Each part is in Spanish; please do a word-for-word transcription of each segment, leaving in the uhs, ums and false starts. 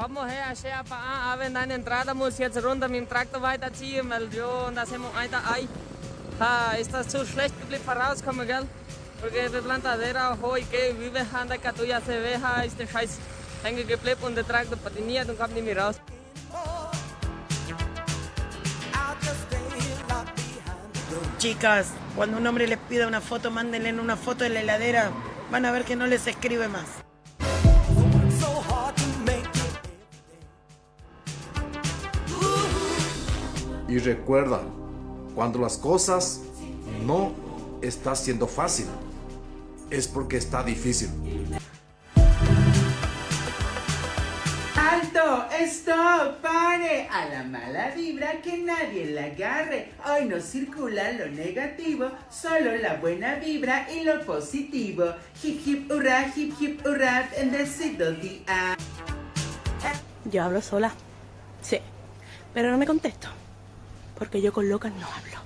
Komm mal her, Scher, fahr an, deine Entrada muss jetzt runter mit dem Traktor weiterziehen, weil jo, und da sind wir weiter ein. Ha, ist das zu schlecht geblieben vorauskommen, gell? Porque de plantadera, hoy que vive anda que tú ya se ve, ha, ist der Scheiß hängen geblieben und der Traktor patiniert und kommt nicht mehr raus. Chicas, cuando un hombre les pida una foto, mándenle una foto de la heladera. Van a ver que no les escribe más. Y recuerda, cuando las cosas no están siendo fácil, es porque está difícil. ¡Alto! ¡Stop! ¡Pare! A la mala vibra que nadie la agarre. Hoy no circula lo negativo, solo la buena vibra y lo positivo. Hip hip hurra, hip hip hurra, bendecido día. Yo hablo sola, sí, pero no me contesto, porque yo con locas no hablo.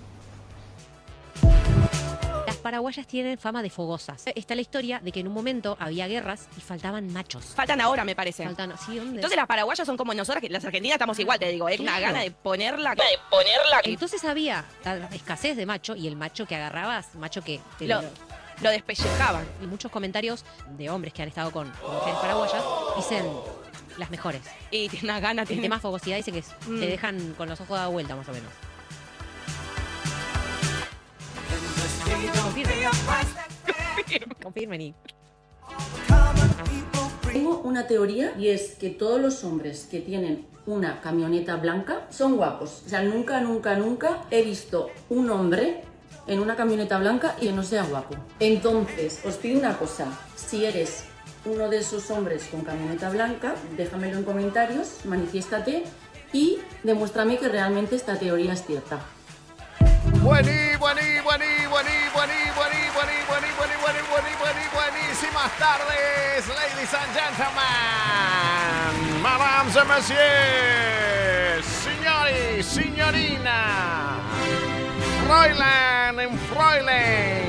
Las paraguayas tienen fama de fogosas. Está la historia de que en un momento había guerras y faltaban machos. Faltan ahora, me parece. Faltan, ¿sí? ¿Dónde? Entonces las paraguayas son como nosotras, que las argentinas estamos igual, te digo, es una Claro. gana de ponerla, de ponerla. Entonces había la escasez de macho y el macho que agarrabas, macho que te Lo, lo despellejaban. Y muchos comentarios de hombres que han estado con mujeres paraguayas dicen las mejores. Y tiene una gana, El tiene tema fogosidad dice que es- Mm. te dejan con los ojos dada vuelta, más o menos. Confirmen. Confirmen y... Tengo una teoría y es que todos los hombres que tienen una camioneta blanca son guapos. O sea, nunca, nunca, nunca he visto un hombre en una camioneta blanca y que no sea guapo. Entonces, os pido una cosa. Si eres uno de esos hombres con camioneta blanca, déjamelo en comentarios, manifiéstate y demuéstrame que realmente esta teoría es cierta. Buení, buení, buení, buení, buení, buení, buení, buení, buení, buení, buení, buení, buenísimas tardes, ladies and gentlemen, madams and messieurs, señores, signorina, Fräulein and Fräulein.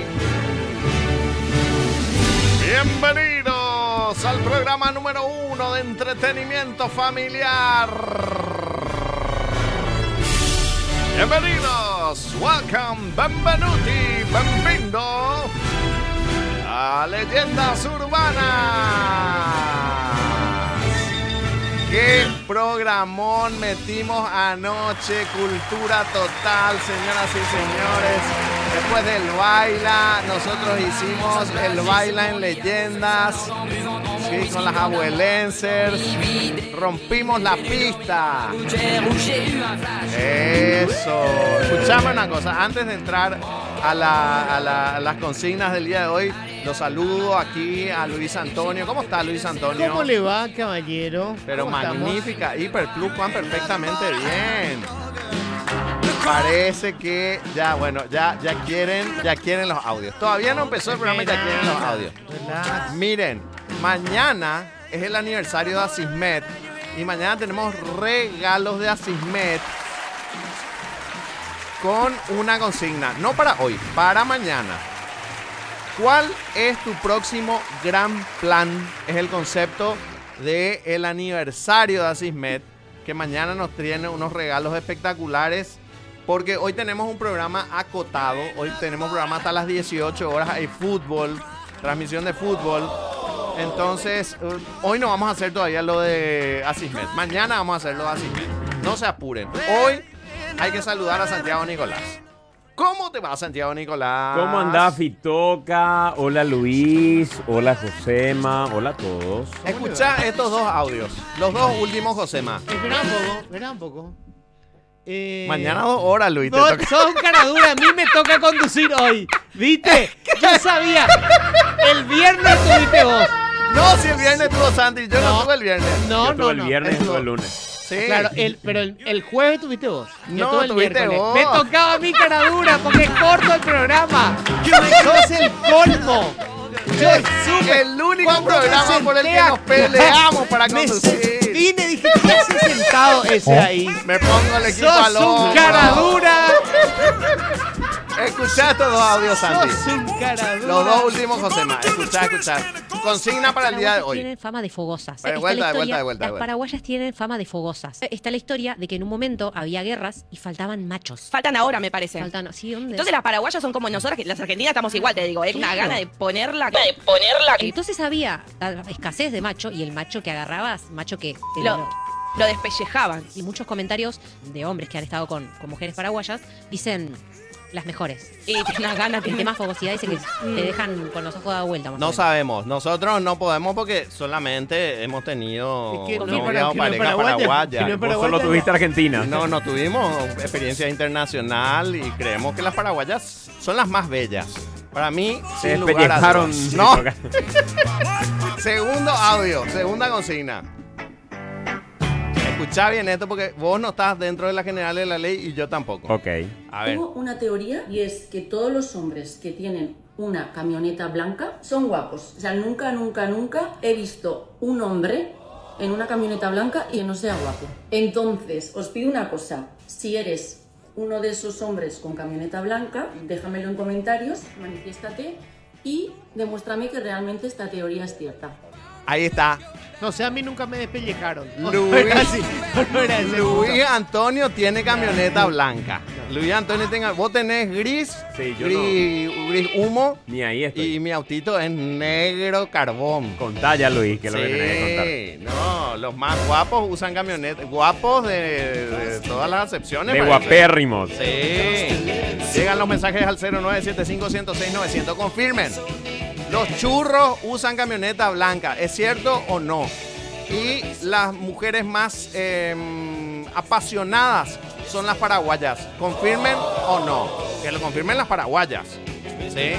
Bienvenidos al programa número uno de entretenimiento familiar. Bienvenidos, welcome, benvenuti, benvindo a Leyendas Urbanas. ¡Qué programón metimos anoche! Cultura total, señoras y señores. Después del baila, nosotros hicimos el baila en Leyendas, sí, con las abuelencers. Rompimos la pista. Eso. Escuchame una cosa, antes de entrar a, la, a, la, a las consignas del día de hoy, los saludo aquí a Luis Antonio. ¿Cómo está Luis Antonio? ¿Cómo le va, caballero? Pero ¿Cómo magnífica, Hiperplus Juan, perfectamente bien. Parece que ya, bueno, ya, ya quieren, ya quieren los audios. Todavía no empezó el programa y ya quieren los audios. Relax. Miren, mañana es el aniversario de Asismet y mañana tenemos regalos de Asismet con una consigna, no para hoy, para mañana. ¿Cuál es tu próximo gran plan? Es el concepto del aniversario de Asismet, que mañana nos tiene unos regalos espectaculares, porque hoy tenemos un programa acotado, hoy tenemos programa hasta las dieciocho horas, hay fútbol, transmisión de fútbol. Entonces, uh, hoy no vamos a hacer todavía lo de Asismet, mañana vamos a hacer lo de Asismet. No se apuren, hoy hay que saludar a Santiago Nicolás. ¿Cómo te va, Santiago Nicolás? ¿Cómo andás, Fitoca? Hola, Luis. Hola, Josema. Hola a todos. Escucha estos dos audios. Los dos últimos, Josema. Espera un poco, espera un poco. Eh, Mañana dos horas, Luis. No, te toca. sos un cara dura. A mí me toca conducir hoy. ¿Viste? Yo sabía. El viernes tuviste vos. No, si el viernes tuvo Santi. Yo no, No. tuve el viernes. No, Yo no, tuve el no. viernes y Estuvo- tuve el lunes. Sí. Claro, el, pero el, el jueves tuviste vos. Yo No, tuve el tuviste miércoles. vos. Me tocaba a mí cara dura porque es corto el programa. Sos el colmo. Yo supe. El único Cuando programa me por el que senté a- nos peleamos para Me conducir. vine y dije, ¿qué hace sentado ese ahí? Me pongo el equipo Sos al un hombro. cara dura. Escuchá estos dos audios, Santi. Sos un cara dura. Los dos últimos, Josema. Escuchá, escuchá. Consigna para el día de Las paraguayas hoy. tienen fama de fogosas. De Está vuelta, la de vuelta, historia- de vuelta, de Las vuelta. paraguayas tienen fama de fogosas. Está la historia de que en un momento había guerras y faltaban machos. Faltan ahora, me parece. Faltan, ¿sí? ¿Dónde? Entonces las paraguayas son como nosotras, que las argentinas estamos igual, te digo. Es una Claro. gana de ponerla. De ponerla. Entonces había la escasez de macho y el macho que agarrabas, macho que te Lo, lo despellejaban. Y muchos comentarios de hombres que han estado con, con mujeres paraguayas dicen las mejores. Y tiene una gana que El tema fogosidad dice que te dejan con los ojos dados vuelta. más o No menos. sabemos. Nosotros no podemos porque solamente hemos tenido Es que no, novia para- o que no es pareja paraguaya, paraguaya. que no es Vos solo paraguaya. tuviste Argentina. No, no tuvimos experiencia internacional y creemos que las paraguayas son las más bellas. Para mí, Se sin lugar a despellejaron. dudas. No. Segundo audio, segunda consigna. Escuchá bien esto porque vos no estás dentro de la general de la ley y yo tampoco. Ok. A ver. Tengo una teoría y es que todos los hombres que tienen una camioneta blanca son guapos. O sea, nunca, nunca, nunca he visto un hombre en una camioneta blanca y que no sea guapo. Entonces, os pido una cosa. Si eres uno de esos hombres con camioneta blanca, déjamelo en comentarios, manifiéstate y demuéstrame que realmente esta teoría es cierta. Ahí está. No sé, a mí nunca me despellejaron. Luis, No era así, no era ese Luis punto. Antonio tiene camioneta blanca. Luis Antonio tenga, vos tenés gris, Sí, yo gris, gris humo Ni ahí estoy. y mi autito es negro carbón. Contá ya, Luis, que es lo que tenés Sí, que no, los más guapos usan camionetas, guapos de, de todas las acepciones. contar. De parece. guapérrimos. Sí. Llegan los mensajes al cero nueve siete cinco, uno cero seis, nueve cero cero. Confirmen. Los churros usan camioneta blanca. ¿Es cierto o no? Y las mujeres más eh, apasionadas son las paraguayas. ¿Confirmen o no? Que lo confirmen las paraguayas. ¿Sí?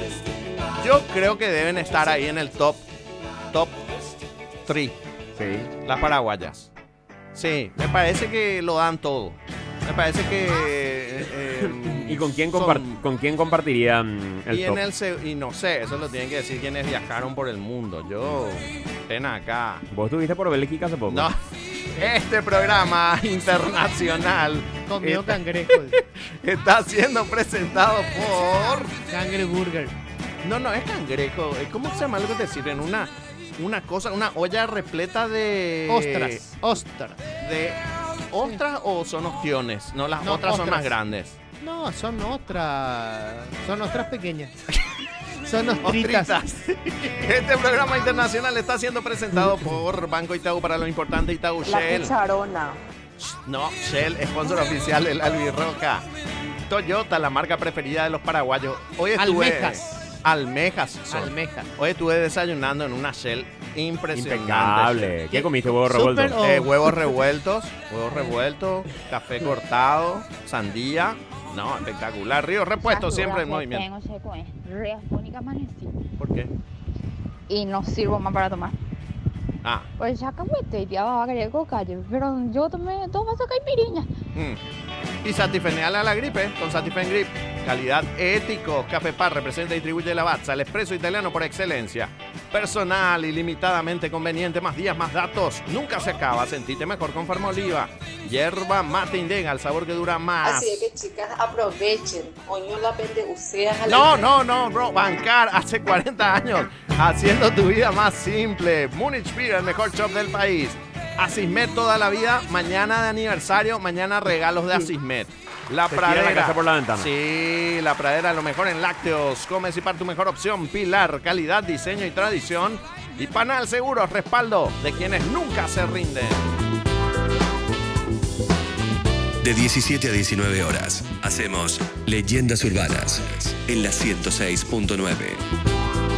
Yo creo que deben estar ahí en el top, top tres. Sí. Las paraguayas. Sí, me parece que lo dan todo. Me parece que... eh, eh, ¿Y con quién, son- compar- con quién compartirían el y, top? en el se- y no sé, eso lo tienen que decir quienes viajaron por el mundo. Yo, pena acá. ¿Vos estuviste por Bélgica hace poco? No, este programa internacional Comió está, cangrejo. está siendo presentado por... Cangre burger. No, no, es cangrejo. ¿Cómo se llama lo que te sirven? Una, una cosa, una olla repleta de... Ostras. Ostras. De ostras o son ostiones. No, las No, otras son ostras. más grandes. No, son ostras. Son ostras pequeñas. Son ostritas. Ostritas. Este programa internacional está siendo presentado por Banco Itaú para lo importante Itaú Shell. cucharona. No, Shell, sponsor oficial del Albirroca. Toyota, la marca preferida de los paraguayos. Hoy estuve... Almejas. Almejas. son. Almejas. Hoy estuve desayunando en una Shell impresionante. Impecable. ¿Qué comiste? ¿Huevos Súper revueltos? o- Eh, huevos revueltos, huevos revueltos, café cortado, sandía. No, espectacular. Río repuesto siempre en movimiento. ¿Por qué? Y no sirvo más para tomar. Ah, Pues ya cahuete y ya va a querer coca, pero yo tomé dos vasos de caipiriña. mm. Y Satifeneal a la gripe con Satifen Grip. Calidad ético. Café Par representa y distribuye Lavazza, el expreso italiano por excelencia. Personal, ilimitadamente conveniente, más días, más datos. Nunca se acaba. Sentite mejor con Farmoliva. Hierba mate indega, el sabor que dura más. Así es que chicas, aprovechen. Coño la pende useas. No, no, no, bro. Bancar hace cuarenta años haciendo tu vida más simple. Munich Beer, el mejor shop del país. Asismet toda la vida. Mañana de aniversario, mañana regalos de Asismet. La Se tira Pradera. la casa por la ventana. Sí, La Pradera, lo mejor en lácteos. Come y par tu mejor opción. Pilar, calidad, diseño y tradición. Y Panal Seguros, respaldo de quienes nunca se rinden. De diecisiete a diecinueve horas, hacemos Leyendas Urbanas en la ciento seis punto nueve.